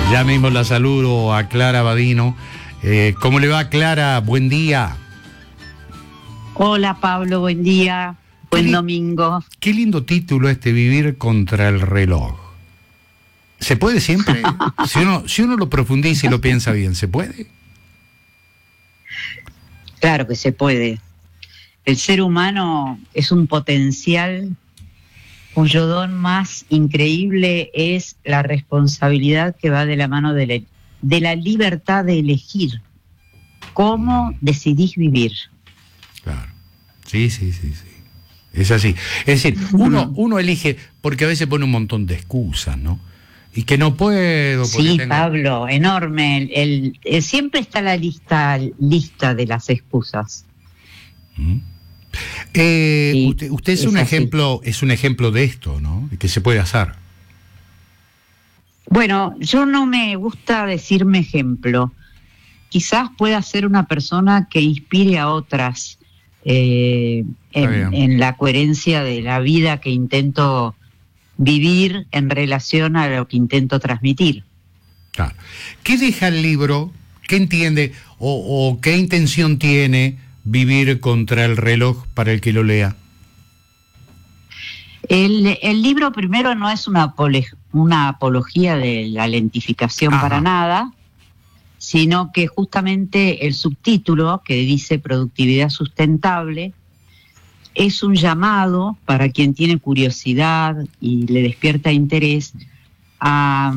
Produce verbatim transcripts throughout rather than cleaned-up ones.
Ya mismo la saludo a Clara Badino. Eh, ¿Cómo le va, Clara? Buen día. Hola, Pablo, buen día. Buen domingo. Qué lindo título este, Vivir contra el reloj. ¿Se puede siempre? si, uno, si uno lo profundiza y lo piensa bien, ¿se puede? Claro que se puede. El ser humano es un potencial cuyo don más increíble es la responsabilidad que va de la mano de la, de la libertad de elegir cómo mm. decidís vivir. Claro. Sí, sí, sí, sí. Es así. Es decir, uno, uno elige, porque a veces pone un montón de excusas, ¿no? Y que no puedo. Sí, tengo... Pablo, enorme. El, el, el, siempre está la lista, lista de las excusas. ¿Mm? Eh, sí, usted usted es, es un así. ejemplo, es un ejemplo de esto, ¿no? Que se puede hacer. Bueno, yo no me gusta decirme ejemplo. Quizás pueda ser una persona que inspire a otras eh, en, en la coherencia de la vida que intento vivir en relación a lo que intento transmitir. Claro. ¿Qué deja el libro? ¿Qué entiende o, o qué intención tiene Vivir contra el reloj para el que lo lea? El, el libro primero no es una, apole, una apología de la lentificación Ajá. para nada, sino que justamente el subtítulo, que dice Productividad Sustentable, es un llamado para quien tiene curiosidad y le despierta interés a,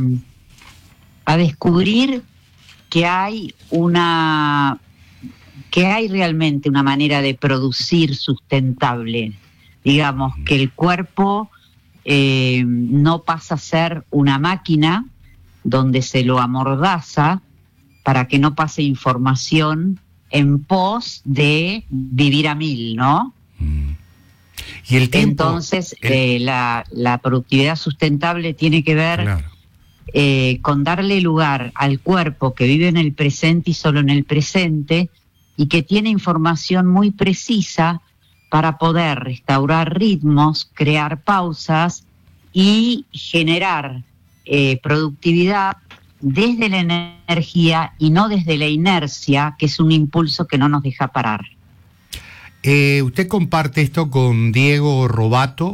a descubrir que hay una... que hay realmente una manera de producir sustentable, digamos, que el cuerpo eh, no pasa a ser una máquina donde se lo amordaza para que no pase información en pos de vivir a mil, ¿no? Y el tiempo, Entonces, el... Eh, la, la productividad sustentable tiene que ver claro. eh, con darle lugar al cuerpo que vive en el presente y solo en el presente, y que tiene información muy precisa para poder restaurar ritmos, crear pausas y generar eh, productividad desde la energía y no desde la inercia, que es un impulso que no nos deja parar. Eh, usted comparte esto con Diego Robato,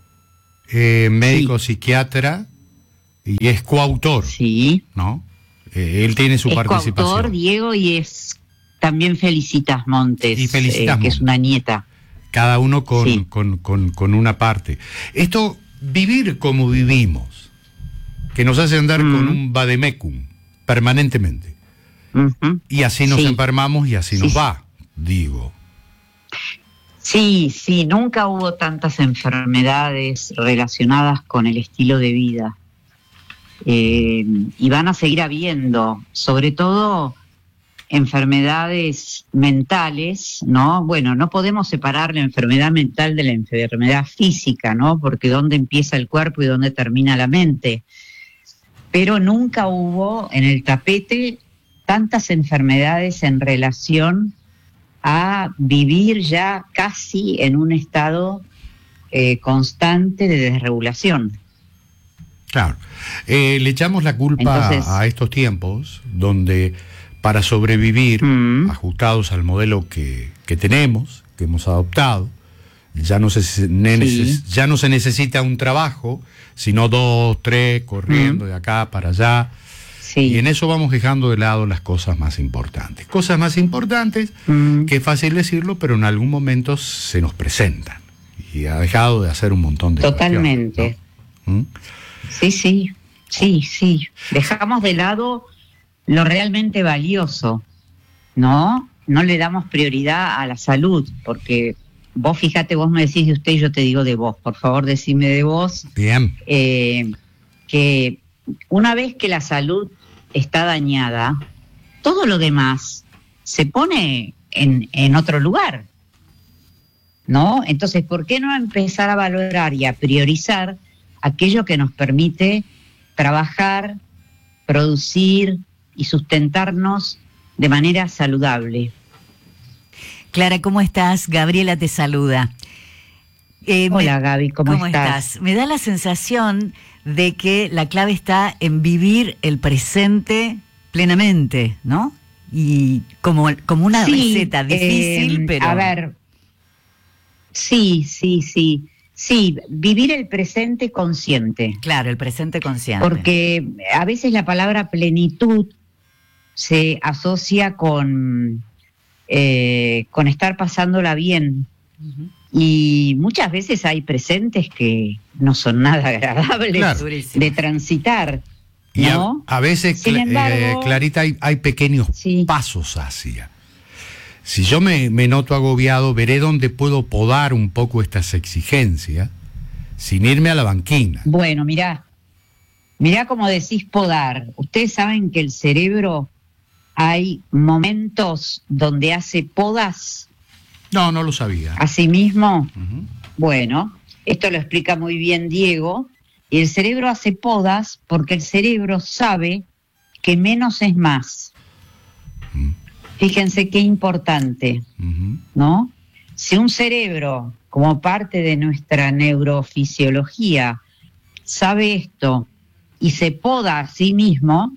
eh, médico sí. psiquiatra, y es coautor, sí. ¿no? Eh, él tiene su es participación. Es coautor, Diego, y es también Felicitas Montes, y Felicitas eh, que es una nieta. Cada uno con, sí. con, con, con una parte. Esto, vivir como vivimos, que nos hace andar mm. con un vademecum permanentemente. Uh-huh. Y así nos sí. enfermamos y así sí. nos va, digo. Sí, sí, nunca hubo tantas enfermedades relacionadas con el estilo de vida. Eh, y van a seguir habiendo, sobre todo enfermedades mentales, ¿no? Bueno, no podemos separar la enfermedad mental de la enfermedad física, ¿no? Porque dónde empieza el cuerpo y dónde termina la mente. Pero nunca hubo en el tapete tantas enfermedades en relación a vivir ya casi en un estado eh, constante de desregulación. Claro. Eh, le echamos la culpa Entonces, a estos tiempos donde para sobrevivir, mm. ajustados al modelo que, que tenemos, que hemos adoptado, ya no, se, ne, sí. neces, ya no se necesita un trabajo, sino dos, tres, corriendo mm. de acá para allá. Sí. Y en eso vamos dejando de lado las cosas más importantes. Cosas más importantes, mm. que es fácil decirlo, pero en algún momento se nos presentan. Y ha dejado de hacer un montón de Totalmente. ¿no? ¿Mm? Sí, sí, sí, sí. Dejamos de lado lo realmente valioso, ¿no? No le damos prioridad a la salud, porque vos, fíjate, vos me decís de usted y yo te digo de vos. Por favor, decime de vos. Bien. Eh, que una vez que la salud está dañada, todo lo demás se pone en, en otro lugar, ¿no? Entonces, ¿por qué no empezar a valorar y a priorizar aquello que nos permite trabajar, producir y sustentarnos de manera saludable? Clara, ¿cómo estás? Gabriela te saluda. Eh, Hola, me, Gaby, ¿cómo, ¿cómo estás? estás? Me da la sensación de que la clave está en vivir el presente plenamente, ¿no? Y como, como una sí, receta difícil, eh, pero... A ver, sí, sí, sí. Sí, vivir el presente consciente. Claro, el presente consciente. Porque a veces la palabra plenitud se asocia con, eh, con estar pasándola bien. Uh-huh. Y muchas veces hay presentes que no son nada agradables, claro, de transitar. Y ¿no? a, a veces, Sin embargo, eh, Clarita, hay, hay pequeños sí. pasos hacia. Si yo me, me noto agobiado, veré dónde puedo podar un poco estas exigencias sin irme a la banquina. Bueno, mirá, mirá cómo decís podar. Ustedes saben que el cerebro hay momentos donde hace podas. No, no lo sabía. Asimismo, uh-huh. Bueno, esto lo explica muy bien Diego. Y el cerebro hace podas porque el cerebro sabe que menos es más. Uh-huh. Fíjense qué importante, uh-huh. ¿no? Si un cerebro, como parte de nuestra neurofisiología, sabe esto y se poda a sí mismo,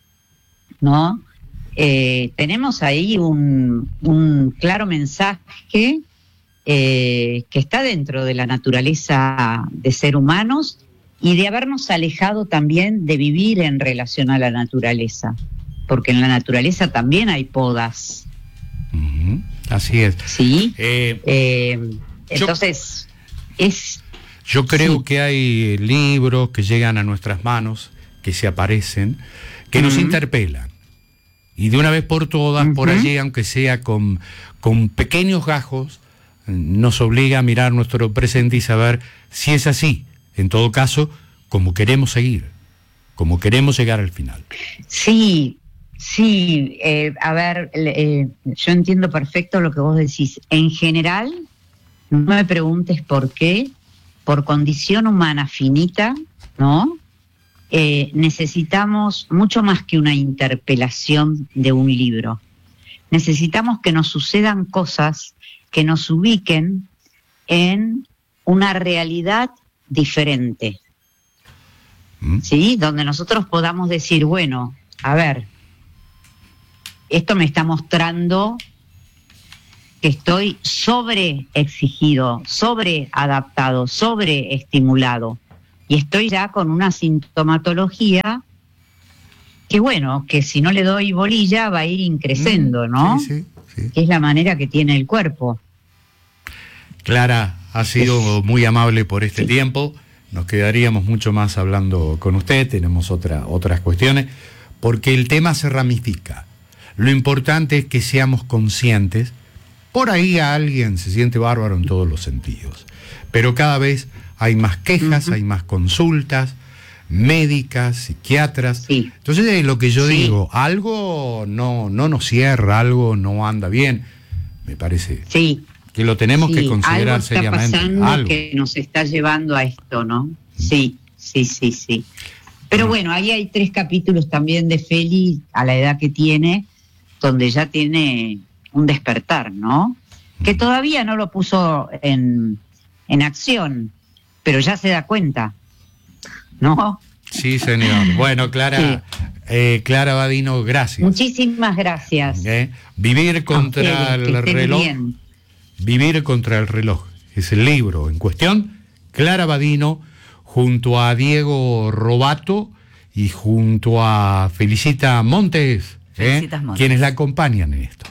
¿no? Eh, tenemos ahí un, un claro mensaje eh, que está dentro de la naturaleza de ser humanos y de habernos alejado también de vivir en relación a la naturaleza. Porque en la naturaleza también hay podas. Uh-huh. Así es. Sí. Eh, eh, entonces, yo, es... Yo creo sí. que hay libros que llegan a nuestras manos, que se aparecen, que uh-huh. nos interpelan. Y de una vez por todas, uh-huh. por allí, aunque sea con, con pequeños gajos, nos obliga a mirar nuestro presente y saber si es así. En todo caso, como queremos seguir, como queremos llegar al final. Sí. Sí, eh, a ver, eh, yo entiendo perfecto lo que vos decís. En general, no me preguntes por qué, por condición humana finita, ¿no? Eh, necesitamos mucho más que una interpelación de un libro. Necesitamos que nos sucedan cosas que nos ubiquen en una realidad diferente, ¿Mm? ¿sí? Donde nosotros podamos decir, bueno, a ver, esto me está mostrando que estoy sobre exigido, sobre adaptado, sobre estimulado. Y estoy ya con una sintomatología que, bueno, que si no le doy bolilla va a ir increciendo, ¿no? Sí, sí, sí. Que es la manera que tiene el cuerpo. Clara, ha sido es... muy amable por este sí. tiempo. Nos quedaríamos mucho más hablando con usted. Tenemos otra, otras cuestiones, porque el tema se ramifica. Lo importante es que seamos conscientes. Por ahí a alguien se siente bárbaro en todos los sentidos. Pero cada vez hay más quejas, uh-huh. hay más consultas médicas, psiquiatras. Sí. Entonces es lo que yo sí. digo, algo no, no nos cierra, algo no anda bien. Me parece sí. que lo tenemos sí. que considerar algo está seriamente. Pasando algo que nos está llevando a esto, ¿no? Uh-huh. Sí, sí, sí, sí. Pero uh-huh. bueno, ahí hay tres capítulos también de Feli, a la edad que tiene, donde ya tiene un despertar, ¿no? Que todavía no lo puso en, en acción, pero ya se da cuenta, ¿no? Sí, señor. Bueno, Clara, sí. eh, Clara Badino, gracias. Muchísimas gracias. ¿Eh? Vivir contra el reloj. Bien. Vivir contra el reloj. Es el libro en cuestión. Clara Badino, junto a Diego Robato y junto a Felicita Montes. ¿Eh? Montes. Quienes la acompañan en esto.